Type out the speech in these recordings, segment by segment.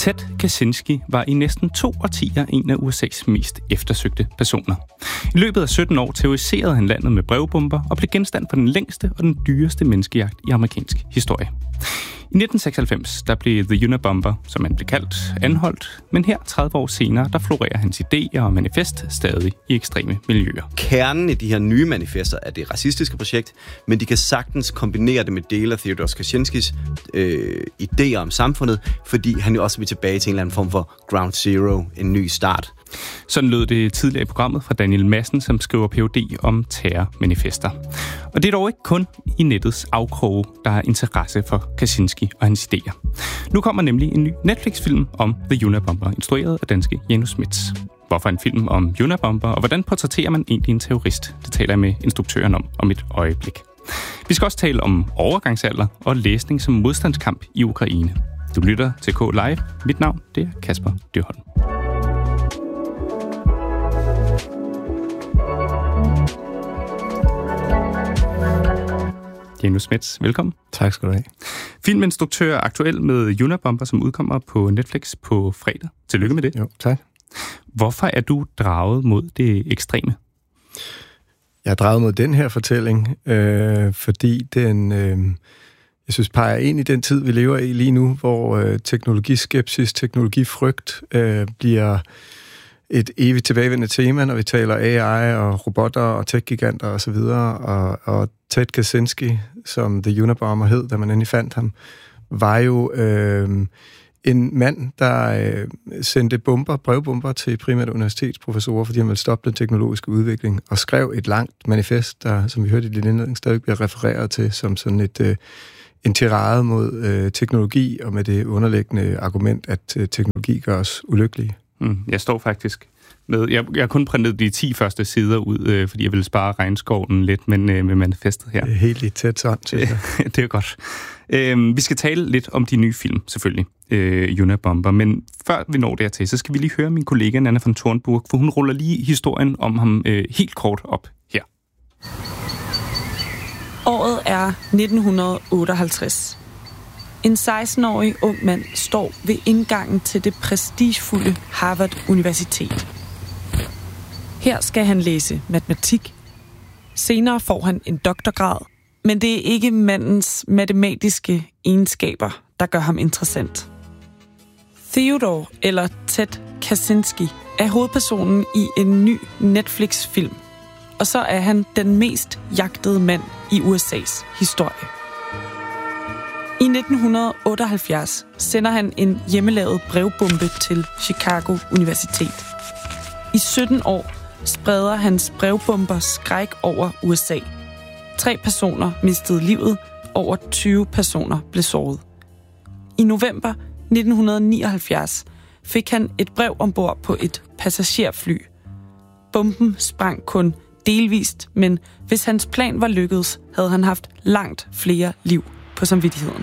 Ted Kaczynski var i næsten 2 årtier en af USA's mest eftersøgte personer. I løbet af 17 år terroriserede han landet med brevbomber og blev genstand for den længste og den dyreste menneskejagt i amerikansk historie. I 1996 der blev The Unabomber, som han blev kaldt, anholdt, men her 30 år senere, der florerer hans idéer og manifest stadig i ekstreme miljøer. Kernen i de her nye manifester er det racistiske projekt, men de kan sagtens kombinere det med dele af Theodor Kaczynskis idéer om samfundet, fordi han jo også vil tilbage til en eller anden form for ground zero, en ny start. Sådan lød det tidligere i programmet fra Daniel Madsen, som skriver Ph.D. om terrormanifester. Og det er dog ikke kun i nettets afkroge, der har interesse for Kaczynski og hans idéer. Nu kommer nemlig en ny Netflix-film om The Unabomber, instrueret af danske Janus Smits. Hvorfor en film om Unabomber, og hvordan portrætterer man egentlig en terrorist? Det taler jeg med instruktøren om et øjeblik. Vi skal også tale om overgangsalder og læsning som modstandskamp i Ukraine. Du lytter til K Live. Mit navn, det er Kasper Dyrholm. Janus Smits, velkommen. Tak skal du have. Filminstruktør er aktuel med Unabomber, som udkommer på Netflix på fredag. Tillykke med det. Jo, tak. Hvorfor er du draget mod det ekstreme? Jeg er draget mod den her fortælling, fordi den, jeg synes, peger ind i den tid, vi lever i lige nu, hvor teknologiskepsis, teknologifrygt bliver et evigt tilbagevendende tema, når vi taler AI og robotter og tech-giganter osv. Og Ted Kaczynski, som The Unabomber hed, da man endelig fandt ham, var jo en mand, der sendte brevbomber til primært universitetsprofessorer, fordi han ville stoppe den teknologiske udvikling, og skrev et langt manifest, der, som vi hørte i din indledning, stadig bliver refereret til som sådan en tirade mod teknologi, og med det underliggende argument, at teknologi gør os ulykkelige. Jeg står faktisk med... Jeg har kun printet de 10 første sider ud, fordi jeg ville spare regnskoven lidt, men med manifestet her. Det er helt i tæt sådan, synes jeg. Det er godt. Vi skal tale lidt om de nye film, selvfølgelig. Unabomber, men før vi når dertil, så skal vi lige høre min kollega Nanna von Thornburg, for hun ruller lige historien om ham helt kort op her. Året er 1958. En 16-årig ung mand står ved indgangen til det prestigefulde Harvard Universitet. Her skal han læse matematik. Senere får han en doktorgrad, men det er ikke mandens matematiske egenskaber, der gør ham interessant. Theodor, eller Ted Kaczynski, er hovedpersonen i en ny Netflix-film, og så er han den mest jagtede mand i USA's historie. I 1978 sender han en hjemmelavet brevbombe til Chicago Universitet. I 17 år spreder hans brevbomber skræk over USA. 3 personer mistede livet, over 20 personer blev såret. I november 1979 fik han et brev ombord på et passagerfly. Bomben sprang kun delvist, men hvis hans plan var lykkedes, havde han haft langt flere liv på samvittigheden.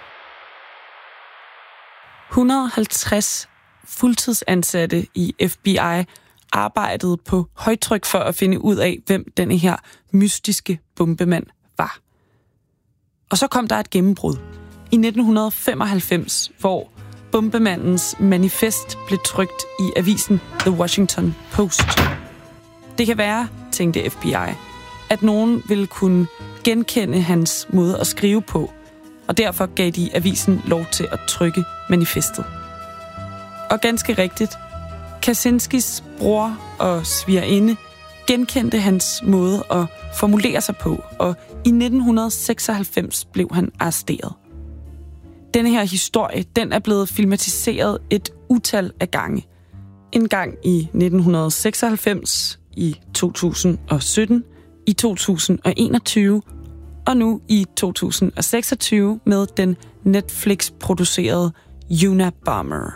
150 fuldtidsansatte i FBI arbejdede på højtryk for at finde ud af, hvem denne her mystiske bombemand var. Og så kom der et gennembrud i 1995, hvor bombemandens manifest blev trykt i avisen The Washington Post. Det kan være, tænkte FBI, at nogen ville kunne genkende hans måde at skrive på, og derfor gav de avisen lov til at trykke manifestet. Og ganske rigtigt, Kaczynskis bror og svigerinde genkendte hans måde at formulere sig på, og i 1996 blev han arresteret. Denne her historie, den er blevet filmatiseret et utal af gange. En gang i 1996, i 2017, i 2021 og nu i 2026 med den Netflix-producerede Unabomber.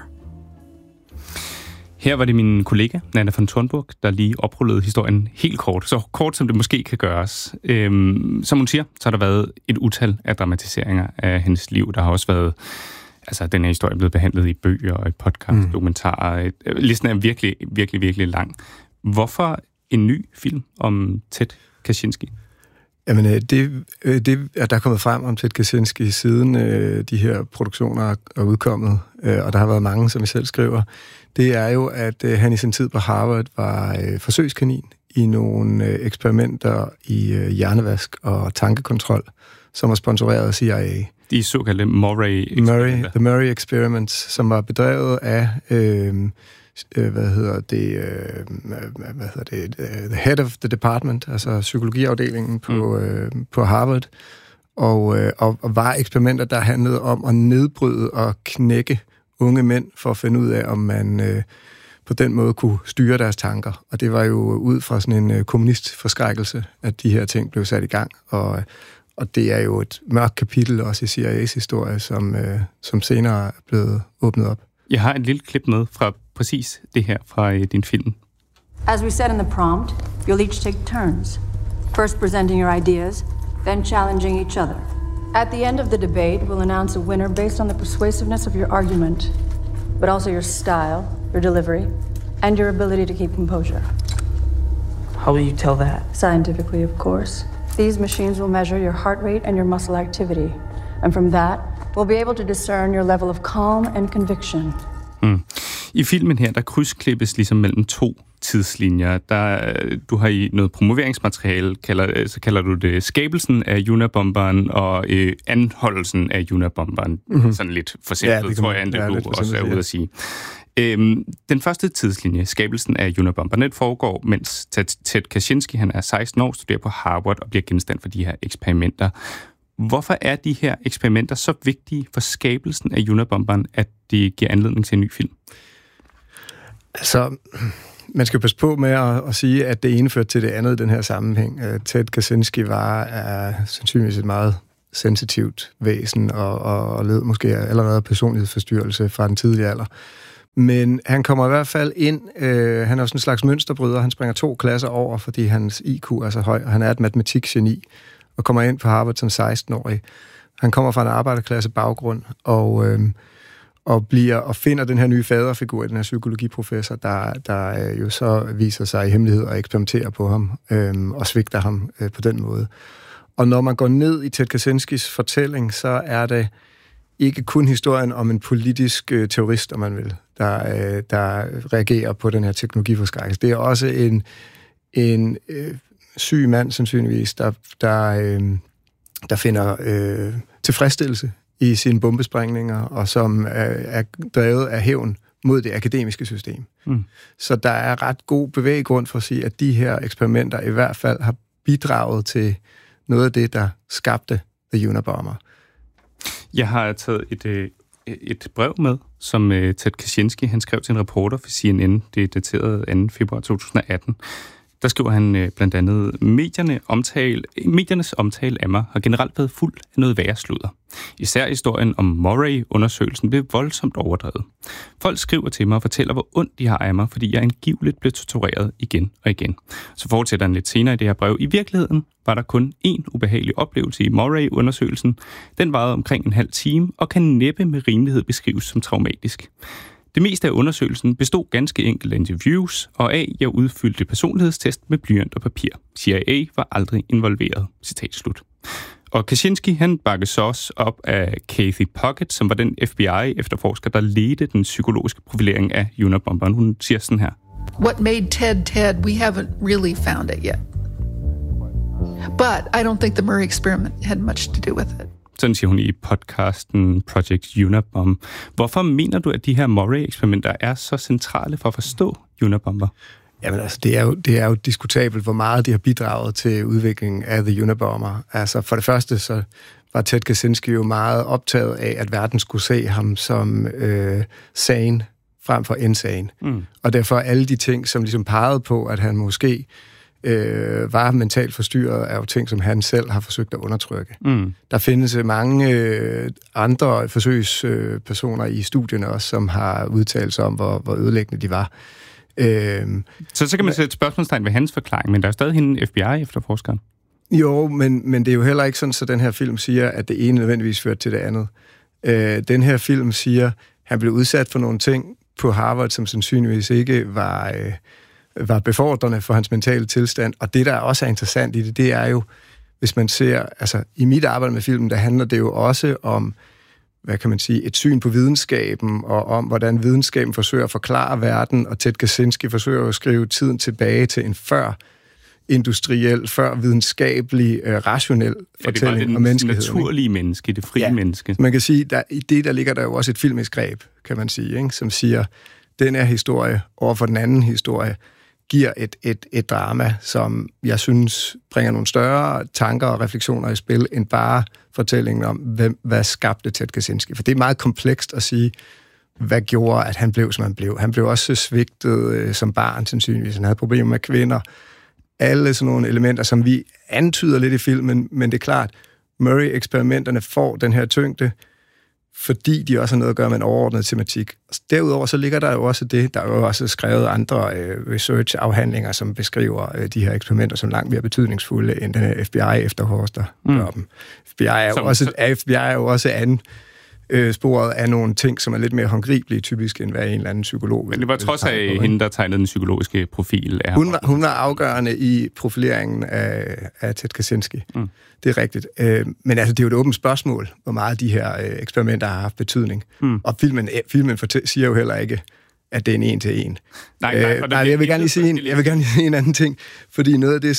Her var det min kollega, Nanna von Thornburg, der lige oprullede historien helt kort. Så kort, som det måske kan gøres. Som hun siger, så har der været et utal af dramatiseringer af hendes liv. Der har også været... Altså, den her historie er blevet behandlet i bøger og i podcast, dokumentarer. Listen er virkelig, virkelig, virkelig lang. Hvorfor en ny film om Ted Kaczynski? Jamen, det at der er kommet frem om Ted Kaczynski siden de her produktioner er udkommet, og der har været mange, som I selv skriver, det er jo, at han i sin tid på Harvard var forsøgskanin i nogle eksperimenter i hjernevask og tankekontrol, som var sponsoreret af CIA. De såkaldte Murray-eksperimenter. The Murray Experiments, som var bedrevet af the head of the department, altså psykologiafdelingen på Harvard, og var eksperimenter, der handlede om at nedbryde og knække unge mænd for at finde ud af, om man på den måde kunne styre deres tanker. Og det var jo ud fra sådan en kommunistforskrækkelse, at de her ting blev sat i gang, og det er jo et mørkt kapitel også i CIA's historie, som senere er blevet åbnet op. Jeg har en lille klip med fra præcis det her fra din film. As we said in the prompt, you'll each take turns. First presenting your ideas, then challenging each other. At the end of the debate, we'll announce a winner based on the persuasiveness of your argument, but also your style, your delivery, and your ability to keep composure. How will you tell that? Scientifically, of course. These machines will measure your heart rate and your muscle activity, and from that, we'll be able to discern your level of calm and conviction. I filmen her, der krydsklippes ligesom mellem to tidslinjer. Du har i noget promoveringsmateriale, så kalder du det skabelsen af Unabomberen og anholdelsen af Unabomberen. Mm-hmm. Sådan lidt forsimplet, tror jeg, end det også er ude at sige. Den første tidslinje, skabelsen af Unabomberen, foregår, mens Ted Kaczynski, han er 16 år, studerer på Harvard og bliver genstand for de her eksperimenter. Hvorfor er de her eksperimenter så vigtige for skabelsen af Unabomberen, at de giver anledning til en ny film? Altså, man skal passe på med at sige, at det ene førte til det andet i den her sammenhæng. Ted Kaczynski var sandsynligvis et meget sensitivt væsen og led måske allerede personlighedsforstyrrelse fra den tidlige alder. Men han kommer i hvert fald ind, han er jo sådan en slags mønsterbryder, han springer 2 klasser over, fordi hans IQ er så høj, og han er et matematikgeni, og kommer ind på Harvard som 16-årig. Han kommer fra en arbejderklasse baggrund, og finder den her nye faderfigur i den her psykologiprofessor, der jo så viser sig i hemmelighed og eksperimenterer på ham, og svigter ham på den måde. Og når man går ned i Ted Kaczynskis fortælling, så er det ikke kun historien om en politisk terrorist, om man vil, der reagerer på den her teknologiforskrækkelse. Det er også en syg mand, sandsynligvis, der finder tilfredsstillelse i sine bombesprængninger, og som er drevet af hævn mod det akademiske system. Så der er ret god bevæggrund for at sige, at de her eksperimenter i hvert fald har bidraget til noget af det, der skabte The Unabomber. Jeg har taget et brev med, som Ted Kaczynski han skrev til en reporter for CNN. Det er dateret 2. februar 2018. Der skriver han blandt andet, mediernes omtale af mig har generelt været fuld af noget værre sludder. Især historien om Murray-undersøgelsen blev voldsomt overdrevet. Folk skriver til mig og fortæller, hvor ondt de har af mig, fordi jeg angiveligt blev tortureret igen og igen. Så fortsætter han lidt senere i det her brev. I virkeligheden var der kun én ubehagelig oplevelse i Murray-undersøgelsen. Den varede omkring en halv time og kan næppe med rimelighed beskrives som traumatisk. Det meste af undersøgelsen bestod ganske enkelt af interviews, og jeg udfyldte personlighedstest med blyant og papir. CIA var aldrig involveret. Citat slut. Og Kaczynski, han bakkes så også op af Kathy Puckett, som var den FBI-efterforsker, der ledte den psykologiske profilering af Unabomberen. Hun siger sådan her. What made Ted, we haven't really found it yet. But I don't think the Murray experiment had much to do with it. Sådan siger hun i podcasten Project Unabomber. Hvorfor mener du, at de her Murray-eksperimenter er så centrale for at forstå Unabomber? Jamen altså, det er jo diskutabelt, hvor meget de har bidraget til udviklingen af The Unabomber. Altså, for det første, så var Ted Kaczynski jo meget optaget af, at verden skulle se ham som sane frem for insane. Og derfor alle de ting, som ligesom pegede på, at han måske var mentalt forstyrret, er jo ting, som han selv har forsøgt at undertrykke. Der findes mange andre forsøgspersoner i studierne også, som har udtalt sig om, hvor ødelæggende de var. Så kan man sætte spørgsmålstegn ved hans forklaring, men der er stadig hende FBI-efterforskeren. Jo, men det er jo heller ikke sådan, så den her film siger, at det ene nødvendigvis fører til det andet. Den her film siger, at han blev udsat for nogle ting på Harvard, som sandsynligvis ikke var befordrende for hans mentale tilstand. Og det, der også er interessant i det er jo, hvis man ser, altså i mit arbejde med filmen, der handler det jo også om, hvad kan man sige, et syn på videnskaben, og om, hvordan videnskaben forsøger at forklare verden, og Ted Kaczynski forsøger at skrive tiden tilbage til en før-industriel, før-videnskabelig, rationel fortælling om menneskeheden. Det naturlige menneske, det frie menneske. Man kan sige, at i det, der ligger der jo også et filmisk greb, kan man sige, ikke? Som siger, den her historie overfor den anden historie, giver et drama, som jeg synes bringer nogle større tanker og refleksioner i spil, end bare fortællingen om, hvad skabte Ted Kaczynski. For det er meget komplekst at sige, hvad gjorde, at han blev, som han blev. Han blev også svigtet som barn, sandsynligvis. Han havde problemer med kvinder. Alle sådan nogle elementer, som vi antyder lidt i filmen, men det er klart, Murray-eksperimenterne får den her tyngde, fordi de også har noget at gøre med en overordnet tematik. Derudover så ligger der jo også det, der er jo også skrevet andre research-afhandlinger, som beskriver de her eksperimenter som langt mere betydningsfulde, end den her FBI-efterforsker gør dem. FBI er jo også sporet af nogle ting, som er lidt mere håndgribelige typisk, end hvad en eller anden psykolog. Men det var trods af hende, der tegnede den psykologiske profil. Hun var afgørende i profileringen af Ted Kaczynski. Mm. Det er rigtigt. Men altså, det er jo et åbent spørgsmål, hvor meget de her eksperimenter har haft betydning. Mm. Og filmen siger jo heller ikke, at det er en en-til-en. Nej, jeg vil gerne lige sige en anden ting, fordi noget af det,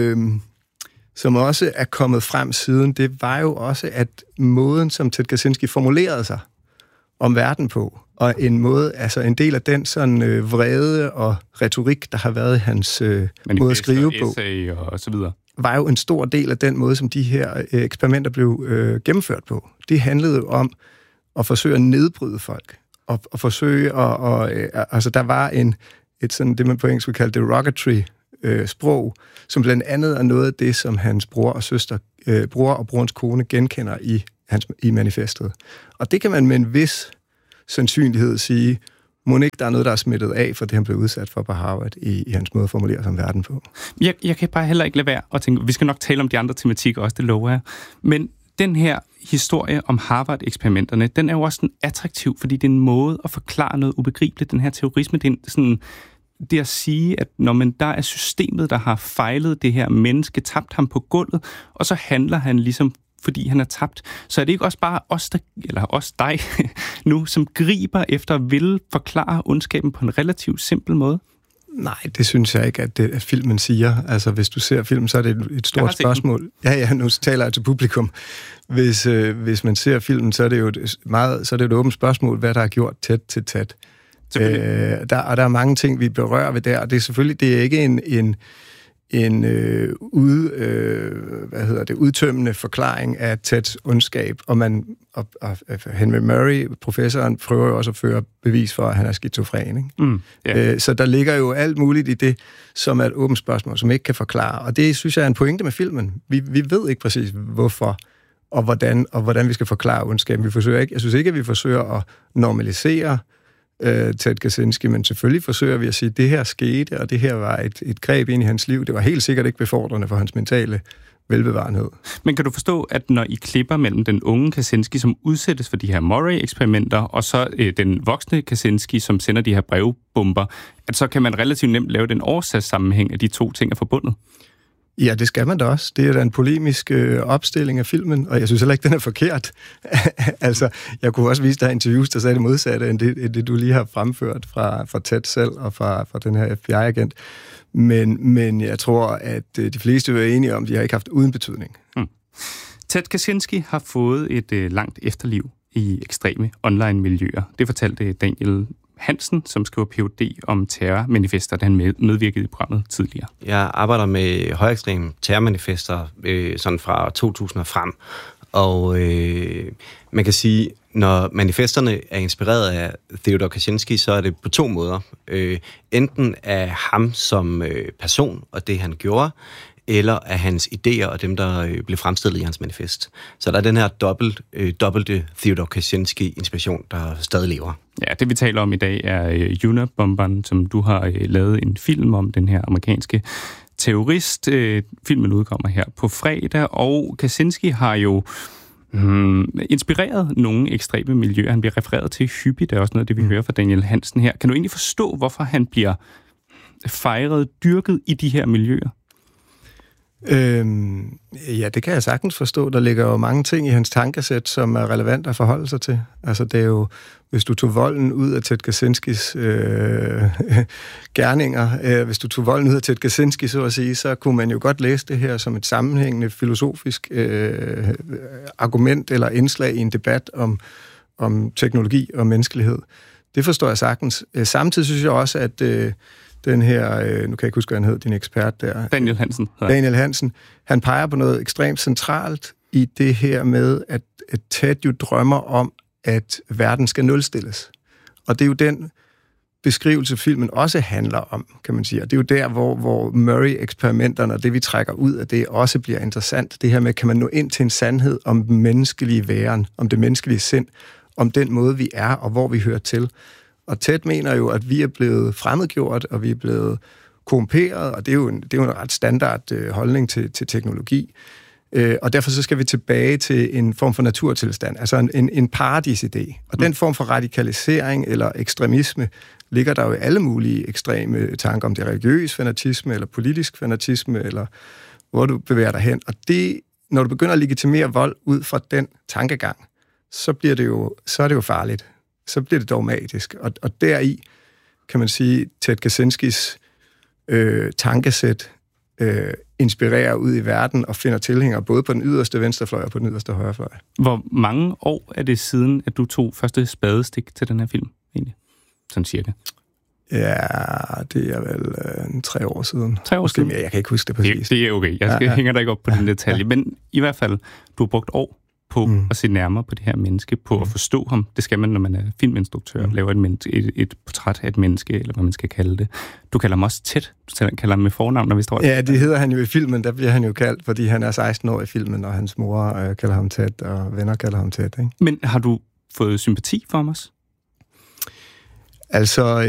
som også er kommet frem siden, det var jo også, at måden, som Ted Kaczynski formulerede sig om verden på, og en del af den sådan vrede og retorik, der har været i hans måde at skrive på, og så videre, var jo en stor del af den måde, som de her eksperimenter blev gennemført på. Det handlede jo om at forsøge at nedbryde folk, og forsøge altså der var et sådan, det man på engelsk vil kalde derogatory sprog, som blandt andet er noget af det, som hans bror og brorens kone genkender i manifestet. Og det kan man med en vis sandsynlighed sige, må ikke der er noget, der er smittet af, for det han blev udsat for på Harvard i hans måde at formulere sig om verden på. Jeg kan bare heller ikke lade være at tænke, vi skal nok tale om de andre tematikker også, det lover jeg. Men den her historie om Harvard-eksperimenterne, den er jo også sådan attraktiv, fordi det er en måde at forklare noget ubegribeligt. Den her terrorisme, det er sådan det at sige, at når man der er systemet, der har fejlet det her menneske, tabt ham på gulvet, og så handler han ligesom, fordi han er tabt, så er det ikke også bare os dig nu, som griber efter at ville forklare ondskaben på en relativt simpel måde? Nej, det synes jeg ikke, at filmen siger. Altså, hvis du ser filmen, så er det et stort spørgsmål. Ja, nu taler jeg til publikum. Hvis man ser filmen, så er det jo et åbent spørgsmål, hvad der har gjort Ted til Ted. Der er mange ting, vi berører ved der, og det er selvfølgelig, det er ikke en udtømmende forklaring af Teds ondskab, og Henry Murray, professoren, prøver jo også at føre bevis for, at han er skizofren. Ikke? Så der ligger jo alt muligt i det, som er et åbent spørgsmål, som ikke kan forklare, og det synes jeg er en pointe med filmen. Vi ved ikke præcis, hvorfor og hvordan vi skal forklare ondskaben. Jeg synes ikke, at vi forsøger at normalisere Ted Kaczynski, men selvfølgelig forsøger vi at sige, at det her skete, og det her var et greb ind i hans liv. Det var helt sikkert ikke befordrende for hans mentale velbevarenhed. Men kan du forstå, at når I klipper mellem den unge Kaczynski, som udsættes for de her Murray-eksperimenter, og så den voksne Kaczynski, som sender de her brevbomber, at så kan man relativt nemt lave den årsagssammenhæng, at de to ting er forbundet? Ja, det skal man da også. Det er da en polemisk opstilling af filmen, og jeg synes heller ikke, den er forkert. Altså, jeg kunne også vise dig interviews, der sagde det modsatte, end det du lige har fremført fra Ted selv og fra den her FBI-agent. Men jeg tror, at de fleste er enige om, at de har ikke haft uden betydning. Ted Kaczynski har fået et langt efterliv i ekstreme online-miljøer. Det fortalte Daniel Hansen, som skriver Ph.D. om terrormanifester, da han medvirkede i programmet tidligere. Jeg arbejder med højekstreme terrormanifester sådan fra 2000 og frem, og man kan sige, når manifesterne er inspireret af Theodor Kaczynski, så er det på to måder. Enten af ham som person og det, han gjorde, eller af hans idéer og dem, der blev fremstillet i hans manifest. Så der er den her dobbelte Theodor Kaczynski-inspiration, der stadig lever. Ja, det vi taler om i dag er Unabomberen, som du har lavet en film om, den her amerikanske terrorist. Filmen udkommer her på fredag, og Kaczynski har jo inspireret nogle ekstreme miljøer. Han bliver refereret til hyppigt, det er også noget, det vi hører fra Daniel Hansen her. Kan du egentlig forstå, hvorfor han bliver fejret, dyrket i de her miljøer? Ja, det kan jeg sagtens forstå. Der ligger jo mange ting i hans tankesæt, som er relevant at forholde sig til. Altså, det er jo, hvis du tog volden ud af Ted Kaczynskis gerninger, hvis du tog volden ud af Ted Kaczynski, så at sige, så kunne man jo godt læse det her som et sammenhængende filosofisk argument eller indslag i en debat om teknologi og menneskelighed. Det forstår jeg sagtens. Samtidig synes jeg også, at den her, nu kan jeg ikke huske, hvad han hed, din ekspert der. Daniel Hansen. Han peger på noget ekstremt centralt i det her med, at Ted jo drømmer om, at verden skal nulstilles. Og det er jo den beskrivelse, filmen også handler om, kan man sige. Og det er jo der, hvor Murray-eksperimenterne og det, vi trækker ud af det, også bliver interessant. Det her med, kan man nå ind til en sandhed om den menneskelige væren, om det menneskelige sind, om den måde, vi er, og hvor vi hører til. Og Ted mener jo, at vi er blevet fremmedgjort, og vi er blevet korrumperet, og det er jo en ret standard holdning til teknologi. Og derfor så skal vi tilbage til en form for naturtilstand, altså en paradisidé. Og den form for radikalisering eller ekstremisme ligger der jo i alle mulige ekstreme tanker, om det er religiøs fanatisme, eller politisk fanatisme, eller hvor du bevæger dig hen. Og det, når du begynder at legitimere vold ud fra den tankegang, så er det jo farligt. Så bliver det dogmatisk. Og deri, kan man sige, Ted Kaczynskis tankesæt inspirerer ud i verden og finder tilhængere både på den yderste venstrefløj og på den yderste højrefløj. Hvor mange år er det siden, at du tog første spadestik til den her film, egentlig? Sådan cirka. Ja, det er vel 3 år siden. 3 år siden? Jeg kan ikke huske det præcis. Det er okay. Jeg hænger dig ikke op på den detalje. Men i hvert fald, du har brugt år på at se nærmere på det her menneske, på at forstå ham. Det skal man, når man er filminstruktør, laver et portræt af et menneske, eller hvad man skal kalde det. Du kalder ham også Ted. Du kalder ham med fornavn, når vi står. Ja, det hedder han jo i filmen. Der bliver han jo kaldt, fordi han er 16 år i filmen, og hans mor kalder ham Ted, og venner kalder ham Ted. Ikke? Men har du fået sympati for ham også? Altså,